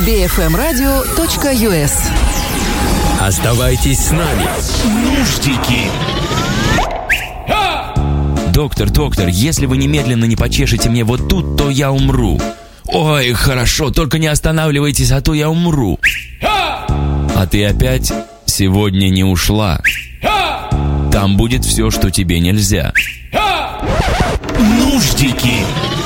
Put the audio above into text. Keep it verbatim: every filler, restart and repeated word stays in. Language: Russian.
би эф эм радио точка ю эс. Оставайтесь с нами. Нуждики. Доктор, доктор, если вы немедленно не почешете мне вот тут, то я умру. Ой, хорошо, только не останавливайтесь, а то я умру. А ты опять сегодня не ушла. Там будет все, что тебе нельзя. Нуждики.